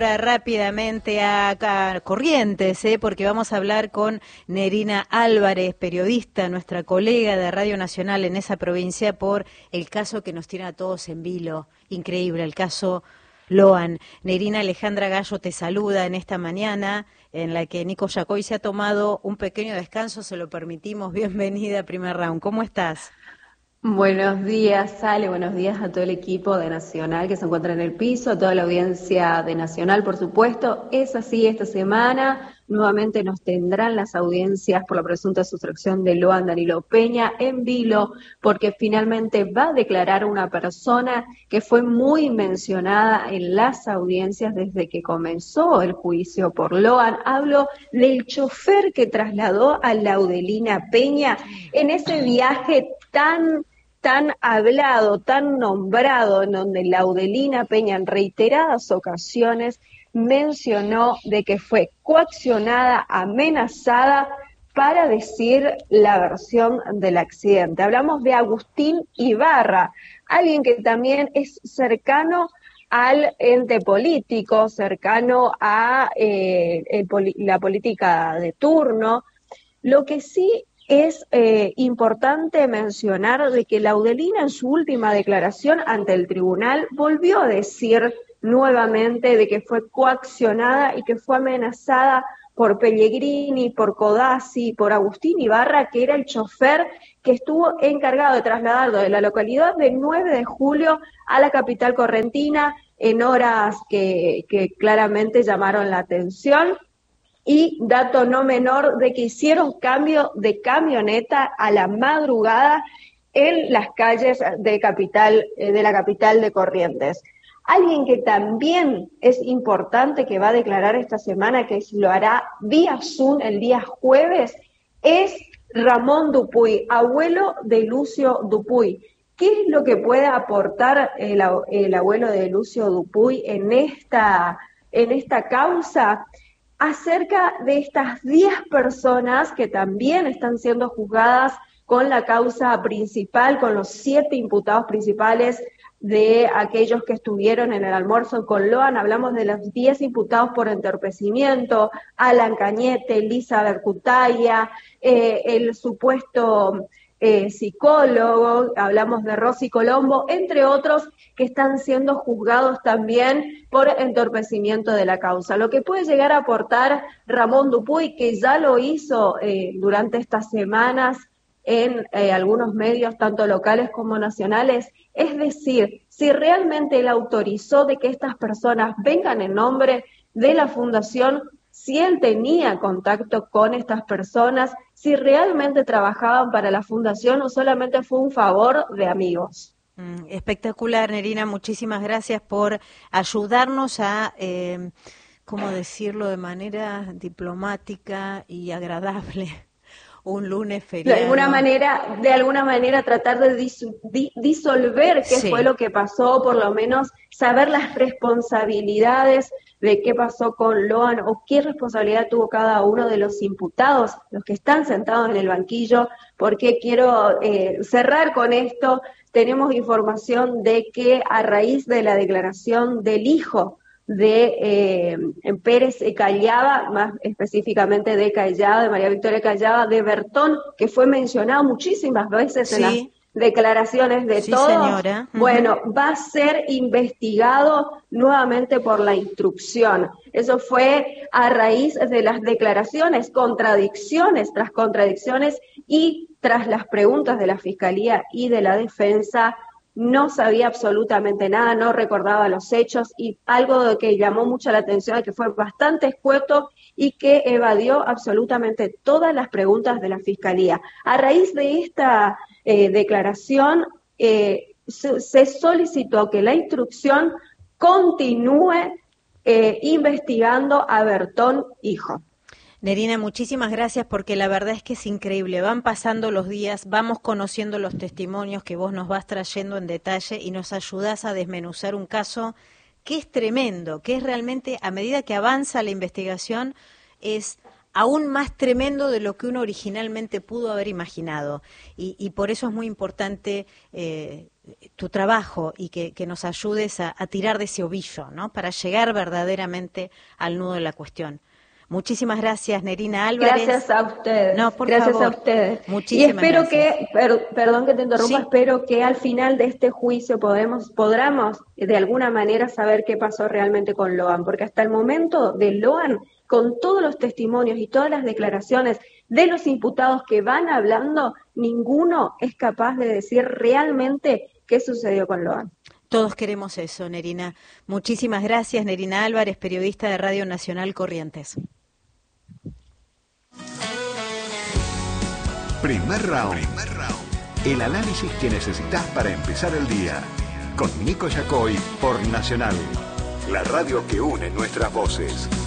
Rápidamente a Corrientes, porque vamos a hablar con Nerina Álvarez, periodista, nuestra colega de Radio Nacional en esa provincia, por el caso que nos tiene a todos en vilo. Increíble, el caso Loan. Nerina, Alejandra Gallo te saluda en esta mañana en la que Nico Yacoy se ha tomado un pequeño descanso, se lo permitimos. Bienvenida a Primer Round. ¿Cómo estás? Buenos días, Ale, buenos días a todo el equipo de Nacional que se encuentra en el piso, a toda la audiencia de Nacional, por supuesto. Es así, esta semana nuevamente nos tendrán las audiencias por la presunta sustracción de Loan Danilo Peña en vilo, porque finalmente va a declarar una persona que fue muy mencionada en las audiencias desde que comenzó el juicio por Loan. Hablo del chofer que trasladó a Laudelina Peña en ese viaje tan hablado, tan nombrado, en donde Laudelina Peña en reiteradas ocasiones mencionó de que fue coaccionada, amenazada para decir la versión del accidente. Hablamos de Agustín Ibarra, alguien que también es cercano al ente político, cercano a la política de turno. Lo que sí es importante mencionar de que Laudelina en su última declaración ante el tribunal volvió a decir nuevamente de que fue coaccionada y que fue amenazada por Pellegrini, por Codazzi, por Agustín Ibarra, que era el chofer que estuvo encargado de trasladarlo de la localidad del 9 de julio a la capital correntina en horas que claramente llamaron la atención. Y dato no menor de que hicieron cambio de camioneta a la madrugada en las calles de la capital de Corrientes. Alguien que también es importante que va a declarar esta semana, que lo hará vía Zoom el día jueves, es Ramón Dupuy, abuelo de Lucio Dupuy. ¿Qué es lo que puede aportar el abuelo de Lucio Dupuy en esta causa? Acerca de estas 10 personas que también están siendo juzgadas con la causa principal, con los 7 imputados principales de aquellos que estuvieron en el almuerzo con Loan. Hablamos de los 10 imputados por entorpecimiento: Alan Cañete, Lisa Bercutaya, el supuesto psicólogo, hablamos de Rosy Colombo, entre otros que están siendo juzgados también por entorpecimiento de la causa. Lo que puede llegar a aportar Ramón Dupuy, que ya lo hizo durante estas semanas en algunos medios, tanto locales como nacionales, es decir, si realmente él autorizó de que estas personas vengan en nombre de la fundación, si él tenía contacto con estas personas, si realmente trabajaban para la fundación o solamente fue un favor de amigos. Espectacular, Nerina, muchísimas gracias por ayudarnos a, ¿cómo decirlo de manera diplomática y agradable? Un lunes feriado. De alguna manera tratar de disolver qué fue lo que pasó, por lo menos saber las responsabilidades de qué pasó con Loan o qué responsabilidad tuvo cada uno de los imputados, los que están sentados en el banquillo, porque quiero cerrar con esto. Tenemos información de que a raíz de la declaración del hijo de Pérez Callada, más específicamente de Callada, de María Victoria Callada, de Bertón, que fue mencionado muchísimas veces en las declaraciones de todos, señora. Bueno, va a ser investigado nuevamente por la instrucción. Eso fue a raíz de las declaraciones, contradicciones tras contradicciones, y tras las preguntas de la Fiscalía y de la Defensa. No sabía absolutamente nada, no recordaba los hechos, y algo que llamó mucho la atención es que fue bastante escueto y que evadió absolutamente todas las preguntas de la Fiscalía. A raíz de esta declaración se solicitó que la instrucción continúe investigando a Bertón hijo. Nerina, muchísimas gracias, porque la verdad es que es increíble. Van pasando los días, vamos conociendo los testimonios que vos nos vas trayendo en detalle y nos ayudás a desmenuzar un caso que es tremendo, que es realmente, a medida que avanza la investigación, es aún más tremendo de lo que uno originalmente pudo haber imaginado. Y por eso es muy importante tu trabajo y que nos ayudes a tirar de ese ovillo, ¿no? Para llegar verdaderamente al nudo de la cuestión. Muchísimas gracias, Nerina Álvarez. Gracias a ustedes. No, por gracias favor. a ustedes. Muchísimas y espero gracias. perdón que te interrumpa, Sí. espero que al final de este juicio podamos de alguna manera saber qué pasó realmente con Loan, porque hasta el momento de Loan, con todos los testimonios y todas las declaraciones de los imputados que van hablando, ninguno es capaz de decir realmente qué sucedió con Loan. Todos queremos eso, Nerina. Muchísimas gracias, Nerina Álvarez, periodista de Radio Nacional Corrientes. Primer round. El análisis que necesitas para empezar el día. Con Nico Yacoy por Nacional. La radio que une nuestras voces.